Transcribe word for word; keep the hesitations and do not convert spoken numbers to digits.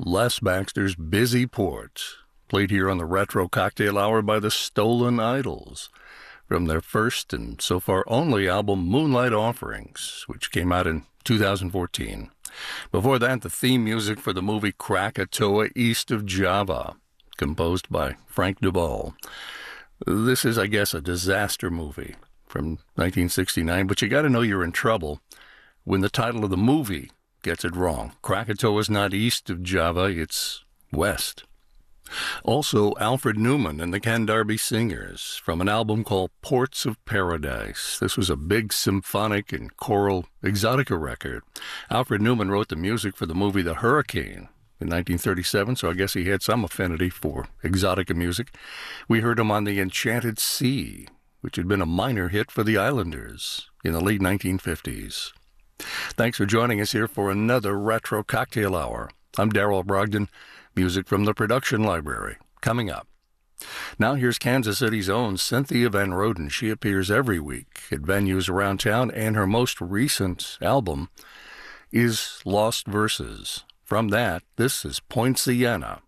Les Baxter's Busy Port, played here on the Retro Cocktail Hour by the Stolen Idols, from their first and so far only album Moonlight Offerings, which came out in two thousand fourteen. Before that, the theme music for the movie Krakatoa East of Java, composed by Frank Duvall. This is, I guess, a disaster movie from nineteen sixty-nine, but you got to know you're in trouble when the title of the movie gets it wrong. Krakatoa is not east of Java, it's west. Also, Alfred Newman and the Ken Darby Singers from an album called Ports of Paradise. This was a big symphonic and choral exotica record. Alfred Newman wrote the music for the movie The Hurricane in nineteen thirty-seven, so I guess he had some affinity for exotica music. We heard him on The Enchanted Sea, which had been a minor hit for the Islanders in the late nineteen fifties. Thanks for joining us here for another Retro Cocktail Hour. I'm Darrell Brogdon. Music from the production library, coming up. Now here's Kansas City's own Cynthia Van Roden. She appears every week at venues around town, and her most recent album is Lost Verses. From that, this is Point Siena.